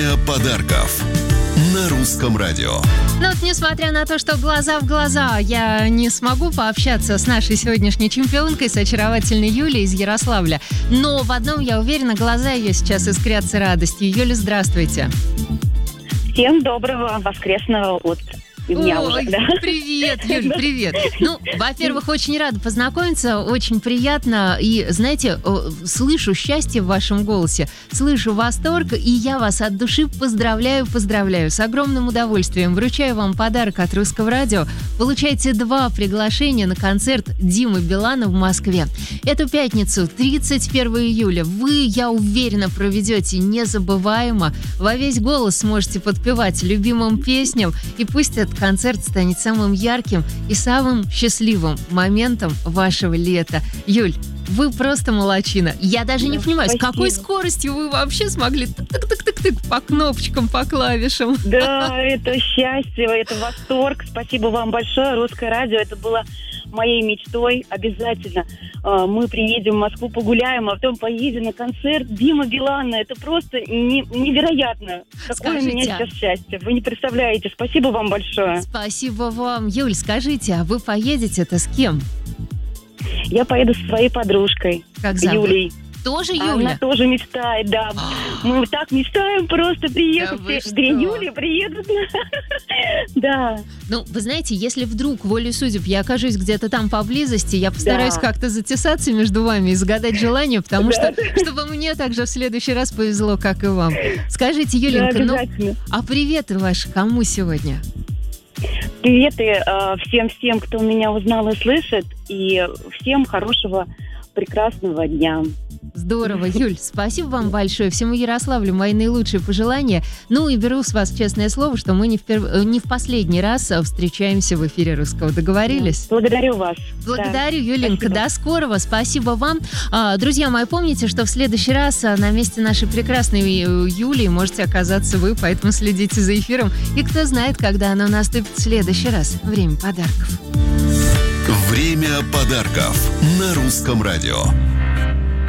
Время подарков на Русском радио. Ну вот, несмотря на то, что глаза в глаза я не смогу пообщаться с нашей сегодняшней чемпионкой, с очаровательной Юлей из Ярославля, но в одном я уверена, глаза ее сейчас искрятся радостью. Юля, здравствуйте. Всем доброго воскресного утра. Ой, привет, Юль, привет. Ну, во-первых, очень рада познакомиться, очень приятно. И, знаете, слышу счастье в вашем голосе, слышу восторг, и я вас от души поздравляю. С огромным удовольствием вручаю вам подарок от Русского радио. Получаете 2 приглашения на концерт Димы Билана в Москве. Эту пятницу, 31 июля, вы, я уверена, проведете незабываемо. Во весь голос сможете подпевать любимым песням, и пусть этот концерт станет самым ярким и самым счастливым моментом вашего лета. Юль, вы просто молодчина. Я даже не понимаю, спасибо. С какой скоростью вы вообще смогли тык-тык-тык-тык по кнопочкам, по клавишам. Да, это счастье, это восторг. Спасибо вам большое. Русское радио, это было моей мечтой. Обязательно мы приедем в Москву, погуляем, а потом поедем на концерт Димы Билана. Это просто невероятно. Какое у меня сейчас счастье. Вы не представляете. Спасибо вам большое. Спасибо вам. Юль, скажите, а вы поедете-то с кем? Я поеду со своей подружкой, Как зовут? Юлей. Тоже Юля? Она тоже мечтает, да. Мы так мечтаем просто приехать. Да вы Все 2 Юли приедут. Да. Ну, вы знаете, если вдруг, волей судеб, я окажусь где-то там поблизости, я постараюсь как-то затесаться между вами и загадать желание, потому что, чтобы мне также в следующий раз повезло, как и вам. Скажите, Юленька, а привет ваши кому сегодня? Приветы всем, кто меня узнал и слышит, и всем хорошего, прекрасного дня. Здорово, Юль, спасибо вам большое. Всему Ярославлю мои наилучшие пожелания. Ну и беру с вас честное слово, что мы не в последний раз встречаемся в эфире Русского. Договорились? Благодарю вас. Благодарю, Юленька. Спасибо. До скорого. Спасибо вам. Друзья мои, помните, что в следующий раз на месте нашей прекрасной Юли можете оказаться вы, поэтому следите за эфиром. И кто знает, когда оно наступит в следующий раз. Время подарков. Время подарков на Русском радио.